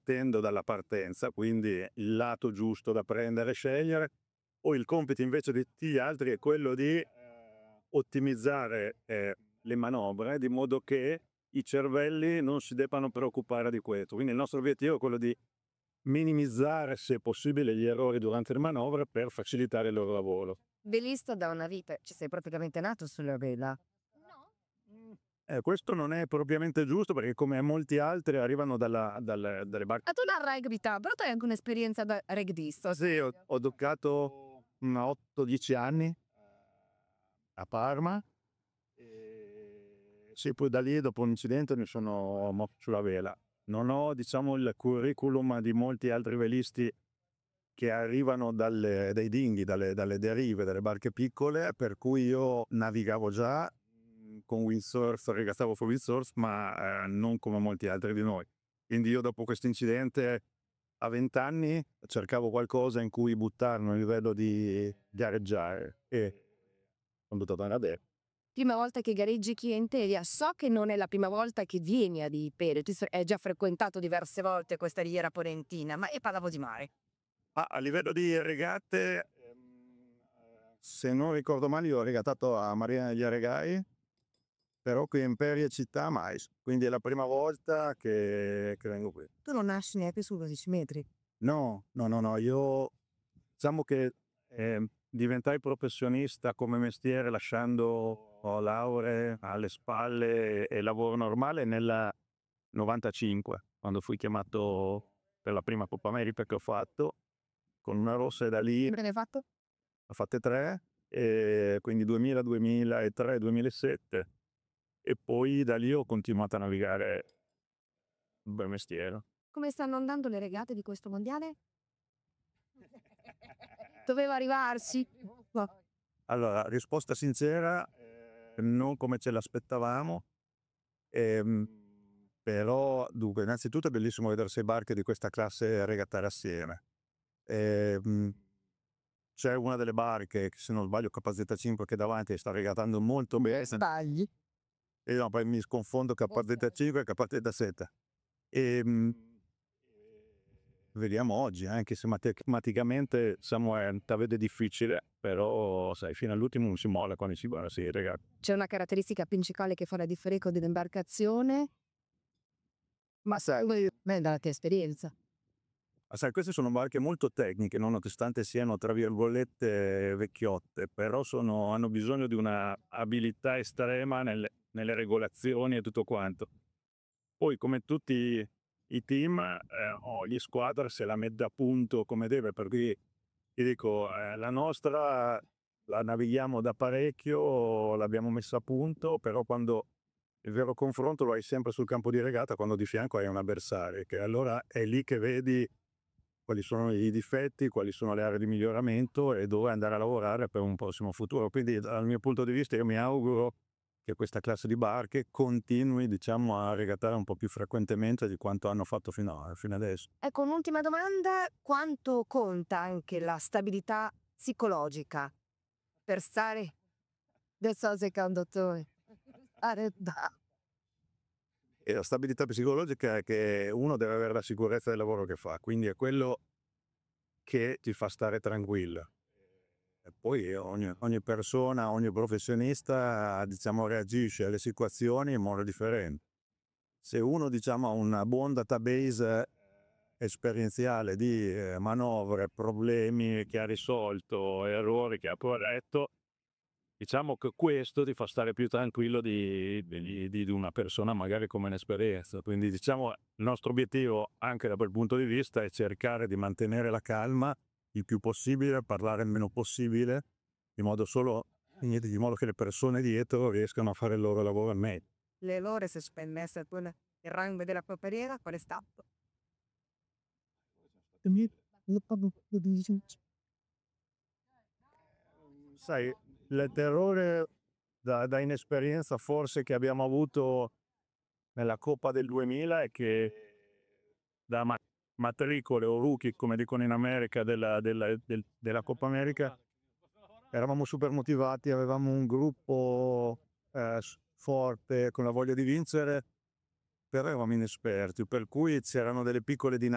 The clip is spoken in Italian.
partendo dalla partenza, quindi il lato giusto da prendere e scegliere. Poi il compito invece di tutti gli altri è quello di ottimizzare le manovre di modo che i cervelli non si debbano preoccupare di questo. Quindi il nostro obiettivo è quello di minimizzare, se possibile, gli errori durante le manovre per facilitare il loro lavoro. Velista da una vita, ci sei praticamente nato sulla vela. Questo non è propriamente giusto perché, come molti altri, arrivano dalle barche. Ah, tu la rugby, però tu hai anche un'esperienza da rugbyista. Sì, ho giocato 8-10 anni a Parma. Sì, poi da lì, dopo un incidente, mi sono mosso sulla vela. Non ho, diciamo, il curriculum di molti altri velisti che arrivano dai dinghi, dalle derive, dalle barche piccole, per cui io navigavo già con windsurf, regattavo con windsurf, ma non come molti altri di noi. Quindi io, dopo questo incidente, a 20 anni cercavo qualcosa in cui buttarmi a livello di gareggiare e sono buttato nella DE. Prima volta che gareggi qui in Italia, so che non è la prima volta che vieni ad Ipere, hai già frequentato diverse volte questa riviera porentina, ma io parlavo di mare. A livello di regate, se non ricordo male, io ho regattato a Marina degli Aregai, però qui a Imperia città mai. Quindi è la prima volta che vengo qui. Tu non nasci neanche su 12 metri. No, no, no, no, io diciamo che diventai professionista come mestiere lasciando lauree alle spalle e lavoro normale nel 95, quando fui chiamato per la prima Coppa America che ho fatto con una rossa, e da lì Sempre ne hai fatto? ho fatte 3, quindi 2000, 2003, 2007, e poi da lì ho continuato a navigare un bel mestiere. Come stanno andando le regate di questo mondiale? Doveva arrivarsi? No. Allora, risposta sincera, non come ce l'aspettavamo, però dunque, innanzitutto è bellissimo vedere 6 barche di questa classe regattare assieme. C'è una delle barche, che se non sbaglio KZ5, che davanti sta regattando molto bene, Sbagli. e no, poi mi sconfondo KZ5 e KZ7. Vediamo oggi, anche se matematicamente la vede difficile, però sai, fino all'ultimo non si molla quando si regata. C'è una caratteristica principale che fa la differenza dell'imbarcazione? Ma sai, dalla tua esperienza. Ma sai, queste sono barche molto tecniche, nonostante siano, tra virgolette, vecchiotte, però hanno bisogno di una abilità estrema nelle regolazioni e tutto quanto. Poi, come tutti i team, ogni squadra se la mette a punto come deve, per cui ti dico, la nostra la navighiamo da parecchio, l'abbiamo messa a punto, però quando il vero confronto lo hai sempre sul campo di regata, quando di fianco hai un avversario, che allora è lì che vedi quali sono i difetti, quali sono le aree di miglioramento e dove andare a lavorare per un prossimo futuro. Quindi, dal mio punto di vista, io mi auguro che questa classe di barche continui, diciamo, a regattare un po' più frequentemente di quanto hanno fatto fino adesso. Ecco, un'ultima domanda: quanto conta anche la stabilità psicologica per stare non so secondo te. E la stabilità psicologica è che uno deve avere la sicurezza del lavoro che fa, quindi è quello che ti fa stare tranquillo. E poi ogni persona, ogni professionista, diciamo, reagisce alle situazioni in modo differente. Se uno, diciamo, ha un buon database esperienziale di manovre, problemi che ha risolto, errori che ha corretto, diciamo che questo ti fa stare più tranquillo di una persona magari come inesperienza. Quindi, diciamo, il nostro obiettivo anche da quel punto di vista è cercare di mantenere la calma il più possibile, parlare il meno possibile, di modo che le persone dietro riescano a fare il loro lavoro al meglio. Le loro se spendesse il rango della propria qual è stato? Sai, il terrore da inesperienza forse che abbiamo avuto nella Coppa del 2000 è che da matricole o rookie, come dicono in America, della Coppa America, eravamo super motivati, avevamo un gruppo forte, con la voglia di vincere, però eravamo inesperti, per cui c'erano delle piccole dinamiche